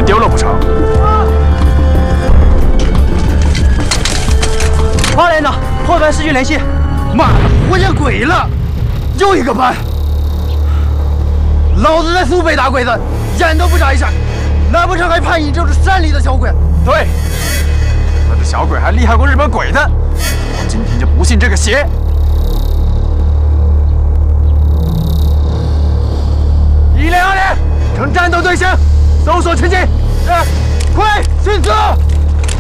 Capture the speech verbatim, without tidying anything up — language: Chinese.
丢了不成？ 花连长，后班失去联系。 妈的，活见鬼了！又一个班，老子在苏北打鬼子，眼都不眨一下，难不成还怕你这是山里的小鬼？ 对，我们的小鬼还厉害过日本鬼呢！我今天就不信这个邪！一连、二连，呈战斗队形，搜索前进。是，快，迅速！